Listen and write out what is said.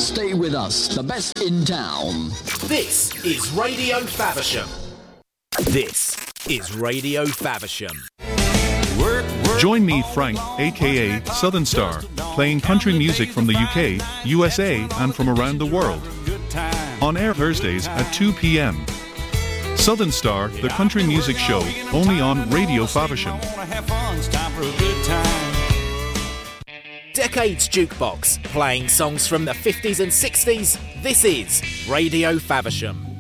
Stay with us, the best in town. This is Radio Faversham. This is Radio Faversham. Join me, Frank, aka Southern Star, playing country music from the UK, USA, and from around the world. On air Thursdays at 2 p.m. Southern Star, the country music show, only on Radio Faversham. Decades Jukebox, playing songs from the 50s and 60s. This is Radio Faversham.